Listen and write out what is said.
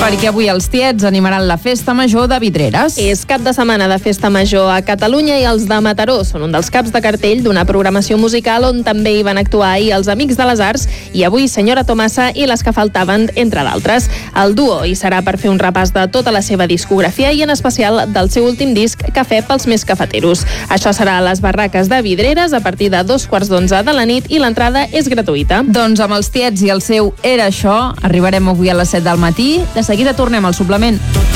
perquè avui els tiets animaran la festa major de Vidreres. És cap de setmana de festa major a Catalunya i els de Mataró són un dels caps de cartell d'una programació musical on també hi van actuar ahir els Amics de les Arts i avui Senyora Tomasa i Les que faltaven, entre d'altres. El duo hi serà per fer un repàs de tota la seva discografia i en especial del seu últim disc, Cafè pels més cafeteros. Això serà a les barraques de Vidreres a partir de 11:15 de la nit i l'entrada és gratuïta. Doncs amb els tiets i el seu Era això, arribarem avui a les 7 del matí. De seguida tornem al suplement.